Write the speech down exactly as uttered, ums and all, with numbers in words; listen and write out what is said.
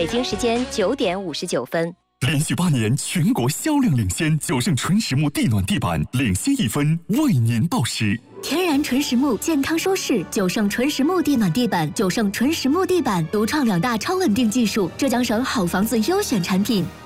北京时间九点五十九分。 连续八年全国销量领先，九盛纯实木地暖地板领先一分，为您报时。 天然纯实木，健康舒适。九盛纯实木地暖地板，九盛纯实木地板独创两大超稳定技术，浙江省好房子优选产品。